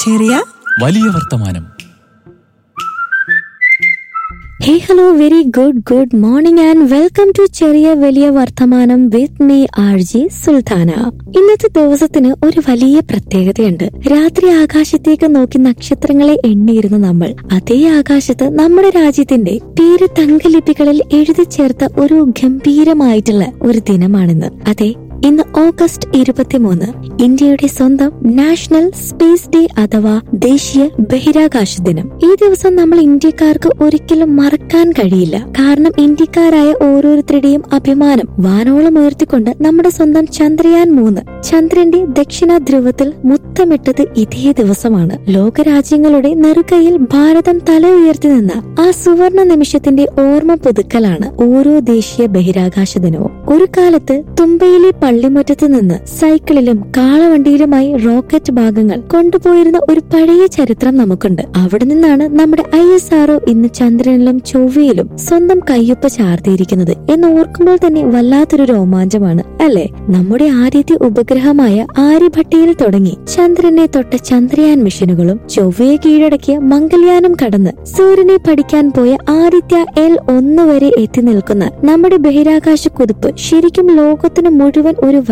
ചെറിയ വലിയ വർത്തമാനം. Hey, hello, very good morning and welcome to ചെറിയ വലിയ വർത്തമാനം with me RJ സുൽത്താന. ഇന്നത്തെ ദിവസത്തിന് ഒരു വലിയ പ്രത്യേകതയുണ്ട്. രാത്രി ആകാശത്തേക്ക് നോക്കി നക്ഷത്രങ്ങളെ എണ്ണിയിരുന്ന നമ്മൾ അതേ ആകാശത്ത് നമ്മുടെ രാജ്യത്തിന്റെ പേര് തങ്കലിപികളിൽ എഴുതി ചേർത്ത ഒരു ഗംഭീരമായിട്ടുള്ള ഒരു ദിനമാണിന്ന്. അതെ, ഇന്ന് ഓഗസ്റ്റ് 23, ഇന്ത്യയുടെ സ്വന്തം നാഷണൽ സ്പേസ് ഡേ അഥവാ ദേശീയ ബഹിരാകാശ ദിനം. ഈ ദിവസം നമ്മൾ ഇന്ത്യക്കാർക്ക് ഒരിക്കലും മറക്കാൻ കഴിയില്ല. കാരണം ഇന്ത്യക്കാരായ ഓരോരുത്തരുടെയും അഭിമാനം വാനോളം ഉയർത്തിക്കൊണ്ട് നമ്മുടെ സ്വന്തം ചന്ദ്രയാൻ 3 ചന്ദ്രന്റെ ദക്ഷിണ ധ്രുവത്തിൽ മുത്തമിട്ടത് ഇതേ ദിവസമാണ്. ലോകരാജ്യങ്ങളുടെ നെറുകയിൽ ഭാരതം തല ഉയർത്തി നിന്ന ആ സുവർണ നിമിഷത്തിന്റെ ഓർമ്മ പുതുക്കലാണ് ഓരോ ദേശീയ ബഹിരാകാശ ദിനവും. ഒരു കാലത്ത് തുമ്പയിലെ പള്ളിമുറ്റത്ത് നിന്ന് സൈക്കിളിലും കാളവണ്ടിയിലുമായി റോക്കറ്റ് ഭാഗങ്ങൾ കൊണ്ടുപോയിരുന്ന ഒരു പഴയ ചരിത്രം നമുക്കുണ്ട്. അവിടെ നിന്നാണ് നമ്മുടെ ISRO ഇന്ന് ചന്ദ്രനിലും ചൊവ്വയിലും സ്വന്തം കയ്യൊപ്പ് ചാർത്തിയിരിക്കുന്നത് എന്ന് ഓർക്കുമ്പോൾ തന്നെ വല്ലാത്തൊരു രോമാഞ്ചമാണ് അല്ലെ? നമ്മുടെ ആദ്യത്തെ ഉപഗ്രഹമായ ആര്യഭട്ടയിൽ തുടങ്ങി ചന്ദ്രനെ തൊട്ട ചന്ദ്രയാൻ മിഷനുകളും ചൊവ്വയെ കീഴടക്കിയ മംഗൾയാനും കടന്ന് സൂര്യനെ പഠിക്കാൻ പോയ ആദിത്യ L1 വരെ എത്തി നിൽക്കുന്ന നമ്മുടെ ബഹിരാകാശ കുതിപ്പ് ശരിക്കും ലോകത്തിന് മുഴുവൻ ഒരു